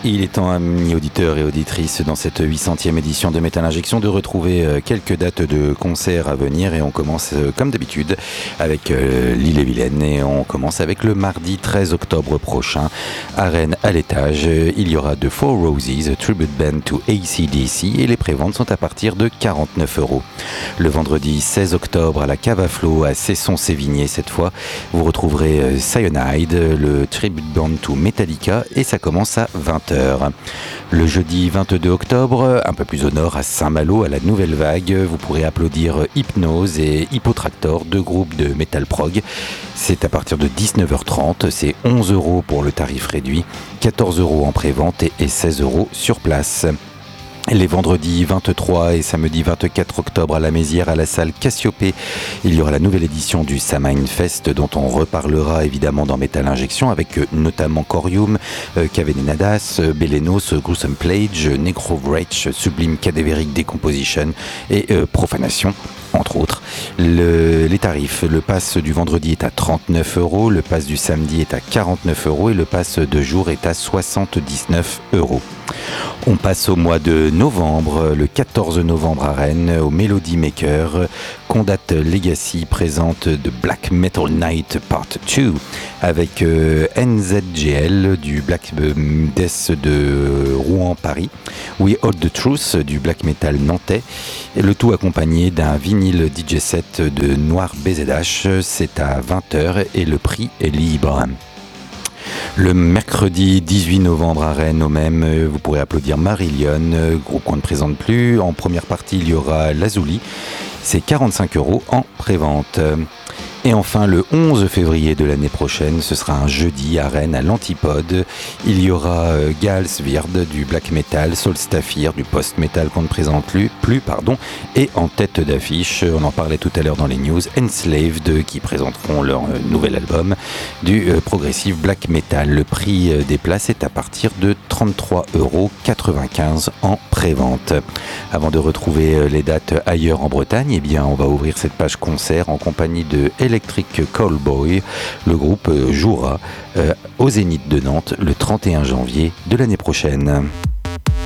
Il est temps, amis auditeurs et auditrices, dans cette 800e édition de Metal Injection, de retrouver quelques dates de concerts à venir. Et on commence, comme d'habitude, avec l'Ille-et-Vilaine. Et on commence avec le mardi 13 octobre prochain, à Rennes, à l'Étage. Il y aura The Four Roses, Tribute Band to AC/DC. Et les préventes sont à partir de 49 €. Le vendredi 16 octobre, à la Cave à Flot, à Cesson-Sévigné, cette fois, vous retrouverez Cyanide, le Tribute Band to Metallica. Et ça commence à 20h. Le jeudi 22 octobre, un peu plus au nord, à Saint-Malo, à la Nouvelle Vague, vous pourrez applaudir Hypnose et Hippotractor, deux groupes de metal prog. C'est à partir de 19h30, c'est 11 € pour le tarif réduit, 14 € en prévente et 16 € sur place. Les vendredis 23 et samedi 24 octobre à la Mézières, à la salle Cassiopée, il y aura la nouvelle édition du Samhain Fest, dont on reparlera évidemment dans Metal Injection, avec notamment Corium, Cavenenadas, Belenos, Gruesome Plage, Necrovretch, Sublime Cadaveric Decomposition et Profanation, entre autres. Les tarifs, le pass du vendredi est à 39 €, le pass du samedi est à 49 € et le pass de jour est à 79 €. On passe au mois de novembre, le 14 novembre à Rennes, au Melody Maker. Condat Legacy présente The Black Metal Night Part 2 avec NZGL du Black Death de Rouen-Paris, We Hold the Truth du Black Metal nantais, et le tout accompagné d'un vinyle DJ set de Noir BZH. C'est à 20h et le prix est libre. Le mercredi 18 novembre à Rennes, au même, vous pourrez applaudir Marillion, groupe qu'on ne présente plus. En première partie, il y aura Lazuli. C'est 45 € en prévente. Et enfin, le 11 février de l'année prochaine, ce sera un jeudi à Rennes, à l'Antipode. Il y aura Galsvird du black metal, Solstafir du post-metal qu'on ne présente plus, et en tête d'affiche, on en parlait tout à l'heure dans les news, Enslaved, qui présenteront leur nouvel album du progressive black metal. Le prix des places est à partir de 33,95 € en prévente. Avant de retrouver les dates ailleurs en Bretagne, eh bien, on va ouvrir cette page concert en compagnie de Electric Callboy. Le groupe jouera au Zénith de Nantes le 31 janvier de l'année prochaine.